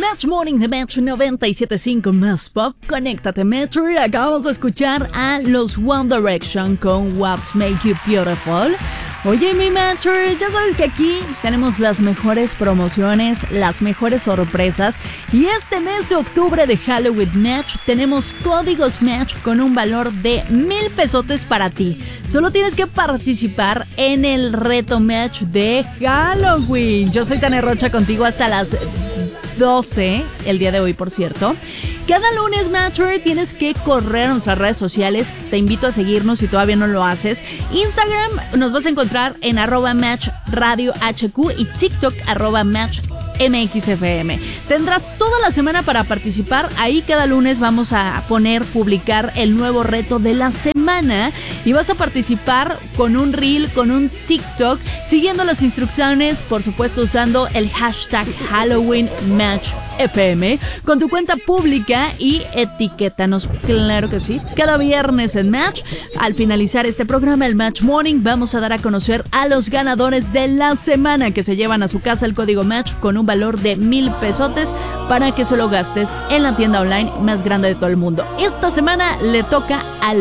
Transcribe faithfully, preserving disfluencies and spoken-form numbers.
Match Morning de Metro noventa y siete punto cinco más pop. Conéctate, Metro. Y acabamos de escuchar a los One Direction con What Make You Beautiful. Oye, mi Metro, ya sabes que aquí tenemos las mejores promociones, las mejores sorpresas. Y este mes de octubre de Halloween Match tenemos códigos Match con un valor de mil pesotes para ti. Solo tienes que participar en el reto Match de Halloween. Yo soy Tania Rocha contigo hasta las doce, el día de hoy, por cierto. Cada lunes, Matcher, tienes que correr a nuestras redes sociales. Te invito a seguirnos si todavía no lo haces. Instagram nos vas a encontrar en arroba Match Radio H Q y TikTok arroba Match M X F M. Tendrás toda la semana para participar. Ahí cada lunes vamos a poner, publicar el nuevo reto de la semana y vas a participar con un reel, con un TikTok, siguiendo las instrucciones, por supuesto usando el hashtag Halloween Match F M con tu cuenta pública y etiquétanos, claro que sí. Cada viernes en Match, al finalizar este programa, el Match Morning, vamos a dar a conocer a los ganadores de la semana que se llevan a su casa el código Match con un valor de mil pesotes para que se lo gastes en la tienda online más grande de todo el mundo. Esta semana le toca al